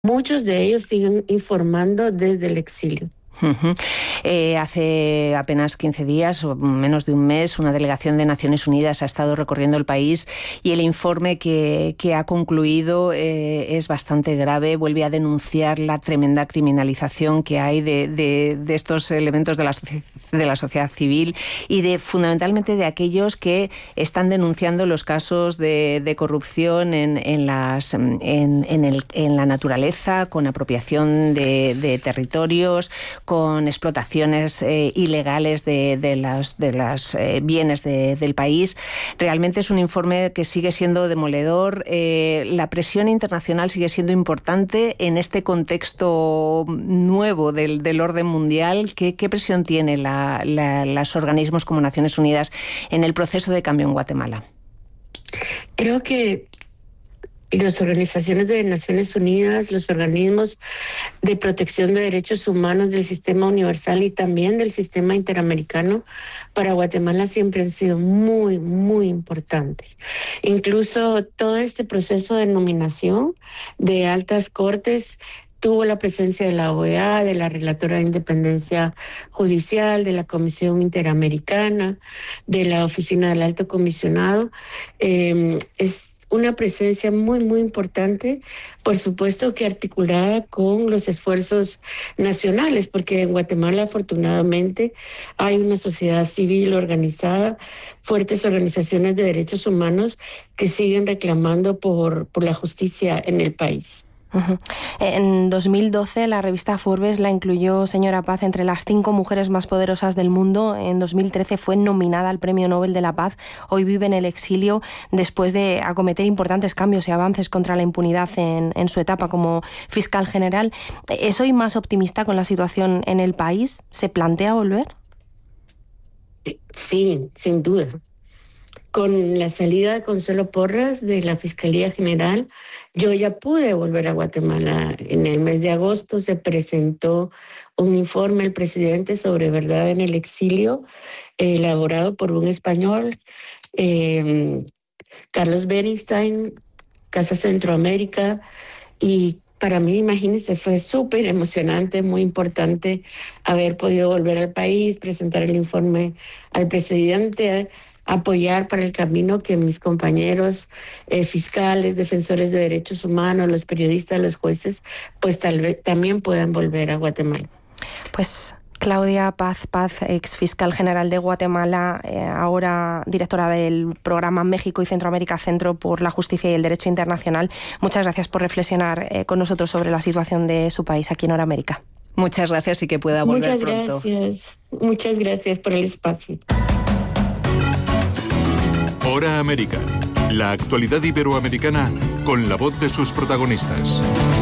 muchos de ellos siguen informando desde el exilio. Hace apenas 15 días o menos de un mes, una delegación de Naciones Unidas ha estado recorriendo el país y el informe que ha concluido es bastante grave. Vuelve a denunciar la tremenda criminalización que hay de estos elementos de la sociedad civil y fundamentalmente de aquellos que están denunciando los casos de corrupción en la naturaleza, con apropiación de territorios, con explotaciones ilegales de los bienes del país. Realmente es un informe que sigue siendo demoledor. La presión internacional sigue siendo importante en este contexto nuevo del orden mundial. ¿Qué presión tiene los organismos como Naciones Unidas en el proceso de cambio en Guatemala? Creo que las organizaciones de Naciones Unidas, los organismos de protección de derechos humanos del sistema universal y también del sistema interamericano para Guatemala siempre han sido muy, muy importantes. Incluso todo este proceso de nominación de altas cortes tuvo la presencia de la OEA, de la Relatora de Independencia Judicial, de la Comisión Interamericana, de la Oficina del Alto Comisionado. Es una presencia muy, muy importante, por supuesto que articulada con los esfuerzos nacionales, porque en Guatemala afortunadamente hay una sociedad civil organizada, fuertes organizaciones de derechos humanos que siguen reclamando por la justicia en el país. En 2012 la revista Forbes la incluyó, señora Paz, entre las 5 mujeres más poderosas del mundo. En 2013 fue nominada al Premio Nobel de la Paz. Hoy vive en el exilio después de acometer importantes cambios y avances contra la impunidad en su etapa como fiscal general. ¿Es hoy más optimista con la situación en el país? ¿Se plantea volver? Sí, sin duda. Con la salida de Consuelo Porras de la Fiscalía General, yo ya pude volver a Guatemala. En el mes de agosto se presentó un informe al presidente sobre verdad en el exilio, elaborado por un español, Carlos Beristain, Casa Centroamérica, y para mí, imagínense, fue súper emocionante, muy importante haber podido volver al país, presentar el informe al presidente, apoyar para el camino que mis compañeros fiscales, defensores de derechos humanos, los periodistas, los jueces, pues tal vez también puedan volver a Guatemala. Pues Claudia Paz, ex fiscal general de Guatemala, ahora directora del programa México y Centroamérica Centro por la Justicia y el Derecho Internacional. Muchas gracias por reflexionar con nosotros sobre la situación de su país aquí en Noramérica. Muchas gracias y que pueda volver pronto. Muchas gracias por el espacio. Hora América, la actualidad iberoamericana con la voz de sus protagonistas.